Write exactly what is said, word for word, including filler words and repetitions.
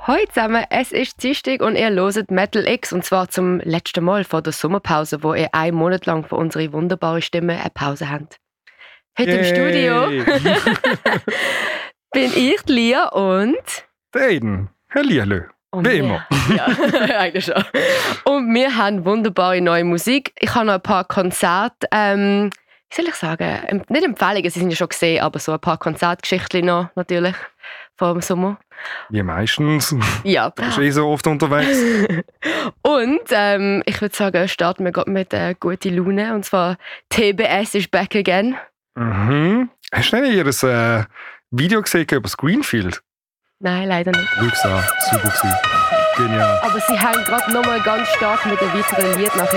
Hallo zusammen, es ist Dienstag und ihr hört Metal X und zwar zum letzten Mal vor der Sommerpause, wo ihr einen Monat lang für unsere wunderbare Stimme eine Pause habt. Heute Yay. Im Studio bin ich, die Lia und... Der Aiden. Hallihallo. Und Wie wir, immer. Ja, eigentlich schon. Und wir haben wunderbare neue Musik. Ich habe noch ein paar Konzerte, ähm, wie soll ich sagen, nicht Empfehlungen, sie sind ja schon gesehen, aber so ein paar Konzertgeschichten noch natürlich vor dem Sommer. Wie meistens. Ja. Du bist eh so oft unterwegs. Und ähm, ich würde sagen, starten wir gerade mit äh, guter Laune. Und zwar T B S ist back again. Mhm. Hast du nicht ihr äh, Video gesehen über das Greenfield? Nein, leider nicht. Schau an, super gewesen. Genial. Aber sie hängen gerade nochmal ganz stark mit einem weiteren Lied nach